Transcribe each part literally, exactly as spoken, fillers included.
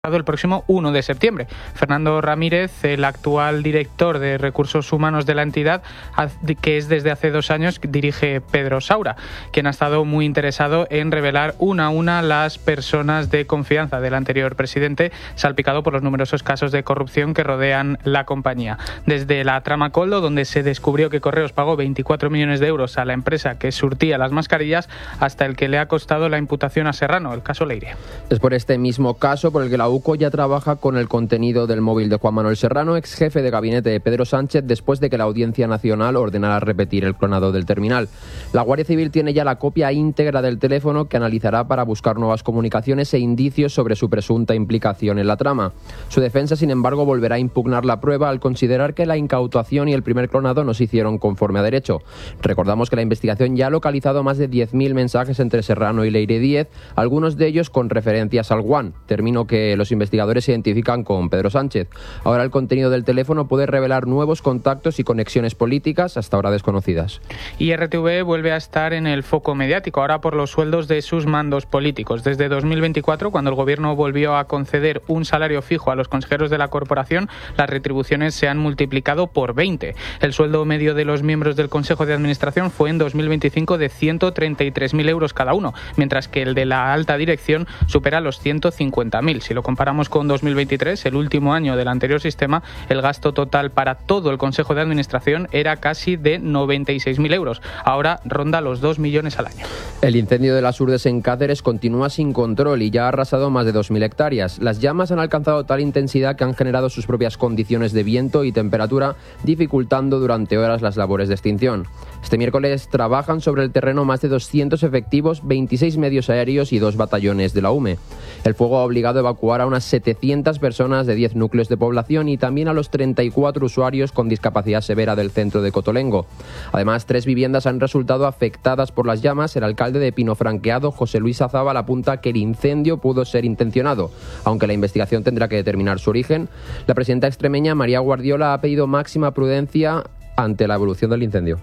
el próximo uno de septiembre. Fernando Ramírez, el actual director de Recursos Humanos de la entidad, que es desde hace dos años, dirige Pedro Saura, quien ha estado muy interesado en revelar una a una las personas de confianza del anterior presidente, salpicado por los numerosos casos de corrupción que rodean la compañía. Desde la trama Koldo, donde se descubrió que Correos pagó veinticuatro millones de euros a la empresa que surtía las mascarillas, hasta el que le ha costado la imputación a Serrano, el caso Leire. Es por este mismo caso por el que la U C O ya trabaja con el contenido del móvil de Juan Manuel Serrano, ex jefe de gabinete de Pedro Sánchez, después de que la Audiencia Nacional ordenara repetir el clonado del terminal. La Guardia Civil tiene ya la copia íntegra del teléfono que analizará para buscar nuevas comunicaciones e indicios sobre su presunta implicación en la trama. Su defensa, sin embargo, volverá a impugnar la prueba al considerar que la incautación y el primer clonado no se hicieron conforme a derecho. Recordamos que la investigación ya ha localizado más de diez mil mensajes entre Serrano y Leire Díez, algunos de ellos con referencias al One, término que los investigadores se identifican con Pedro Sánchez. Ahora el contenido del teléfono puede revelar nuevos contactos y conexiones políticas hasta ahora desconocidas. Y R T V E vuelve a estar en el foco mediático, ahora por los sueldos de sus mandos políticos. Desde dos mil veinticuatro, cuando el gobierno volvió a conceder un salario fijo a los consejeros de la corporación, las retribuciones se han multiplicado por veinte. El sueldo medio de los miembros del Consejo de Administración fue en dos mil veinticinco de ciento treinta y tres mil euros cada uno, mientras que el de la alta dirección supera los ciento cincuenta mil. Si lo comparamos con dos mil veintitrés, el último año del anterior sistema, el gasto total para todo el Consejo de Administración era casi de noventa y seis mil euros. Ahora ronda los dos millones al año. El incendio de las Urdes en Cáceres continúa sin control y ya ha arrasado más de dos mil hectáreas. Las llamas han alcanzado tal intensidad que han generado sus propias condiciones de viento y temperatura, dificultando durante horas las labores de extinción. Este miércoles trabajan sobre el terreno más de doscientos efectivos, veintiséis medios aéreos y dos batallones de la U M E. El fuego ha obligado a evacuar a unas setecientas personas de diez núcleos de población y también a los treinta y cuatro usuarios con discapacidad severa del centro de Cotolengo. Además, tres viviendas han resultado afectadas por las llamas. El alcalde de Pino Franqueado, José Luis Azábal, apunta que el incendio pudo ser intencionado, aunque la investigación tendrá que determinar su origen. La presidenta extremeña, María Guardiola, ha pedido máxima prudencia ante la evolución del incendio.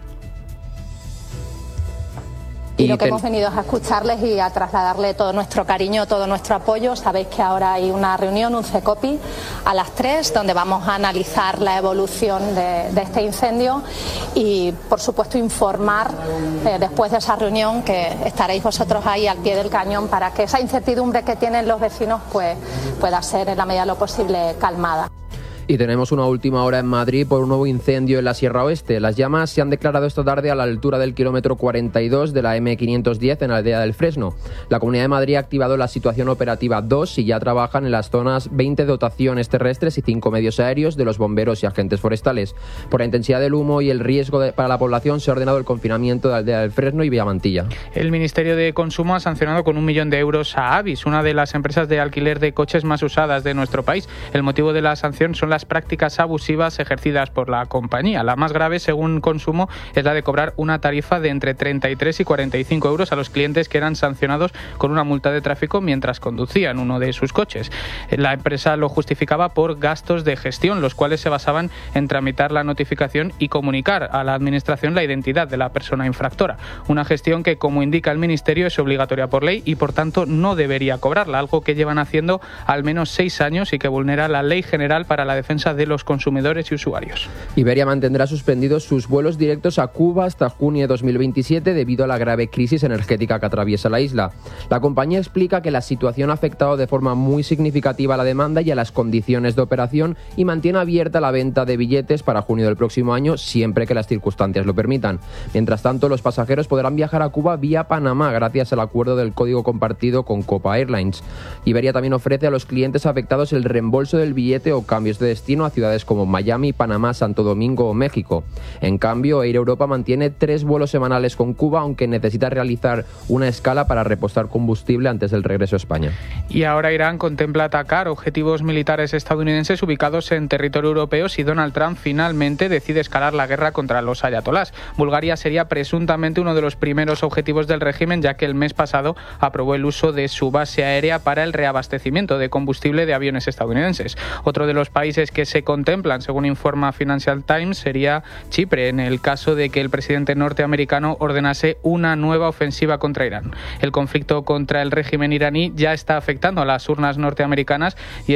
Y lo que hemos venido es a escucharles y a trasladarle todo nuestro cariño, todo nuestro apoyo. Sabéis que ahora hay una reunión, un CECOPI, a las tres, donde vamos a analizar la evolución de, de este incendio y, por supuesto, informar eh, después de esa reunión, que estaréis vosotros ahí al pie del cañón para que esa incertidumbre que tienen los vecinos pues, pueda ser, en la medida de lo posible, calmada. Y tenemos una última hora en Madrid por un nuevo incendio en la Sierra Oeste. Las llamas se han declarado esta tarde a la altura del kilómetro cuarenta y dos de la eme quinientos diez en la aldea del Fresno. La Comunidad de Madrid ha activado la situación operativa dos y ya trabajan en las zonas veinte dotaciones terrestres y cinco medios aéreos de los bomberos y agentes forestales. Por la intensidad del humo y el riesgo de, para la población, se ha ordenado el confinamiento de la aldea del Fresno y Villamantilla. El Ministerio de Consumo ha sancionado con un millón de euros a Avis, una de las empresas de alquiler de coches más usadas de nuestro país. El motivo de la sanción son las prácticas abusivas ejercidas por la compañía. La más grave, según Consumo, es la de cobrar una tarifa de entre treinta y tres y cuarenta y cinco euros a los clientes que eran sancionados con una multa de tráfico mientras conducían uno de sus coches. La empresa lo justificaba por gastos de gestión, los cuales se basaban en tramitar la notificación y comunicar a la Administración la identidad de la persona infractora. Una gestión que, como indica el Ministerio, es obligatoria por ley y, por tanto, no debería cobrarla, algo que llevan haciendo al menos seis años y que vulnera la Ley General para la Defensa de los consumidores y usuarios. Iberia mantendrá suspendidos sus vuelos directos a Cuba hasta junio de dos mil veintisiete debido a la grave crisis energética que atraviesa la isla. La compañía explica que la situación ha afectado de forma muy significativa a la demanda y a las condiciones de operación y mantiene abierta la venta de billetes para junio del próximo año siempre que las circunstancias lo permitan. Mientras tanto, los pasajeros podrán viajar a Cuba vía Panamá gracias al acuerdo del código compartido con Copa Airlines. Iberia también ofrece a los clientes afectados el reembolso del billete o cambios de destino a ciudades como Miami, Panamá, Santo Domingo o México. En cambio, Air Europa mantiene tres vuelos semanales con Cuba, aunque necesita realizar una escala para repostar combustible antes del regreso a España. Y ahora Irán contempla atacar objetivos militares estadounidenses ubicados en territorio europeo si Donald Trump finalmente decide escalar la guerra contra los ayatolás. Bulgaria sería presuntamente uno de los primeros objetivos del régimen, ya que el mes pasado aprobó el uso de su base aérea para el reabastecimiento de combustible de aviones estadounidenses. Otro de los países países que se contemplan, según informa Financial Times, sería Chipre, en el caso de que el presidente norteamericano ordenase una nueva ofensiva contra Irán. El conflicto contra el régimen iraní ya está afectando a las urnas norteamericanas y